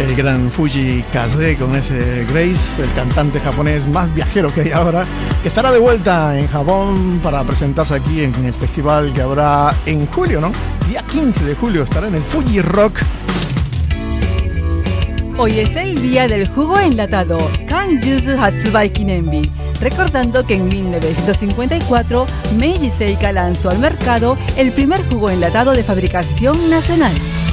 El gran Fuji Kaze con ese Grace, el cantante japonés más viajero que hay ahora, que estará de vuelta en Japón para presentarse aquí en el festival que habrá en julio, ¿no? Día 15 de julio estará en el Fuji Rock. Hoy es el día del jugo enlatado, Kanjusu Hatsubai Kinenbi, recordando que en 1954 Meiji Seika lanzó al mercado el primer jugo enlatado de fabricación nacional.